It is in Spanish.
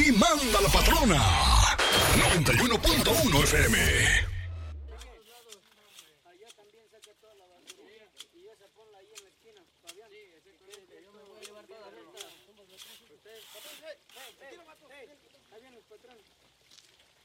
Aquí manda la patrona. 91.1 FM. Allá también saca toda la basura. Y esa ponla ahí en la esquina. Fabián. Sí, exactamente. Yo me voy a llevar toda la renta. Somos los tres. Ustedes. Ahí vienen los patrones.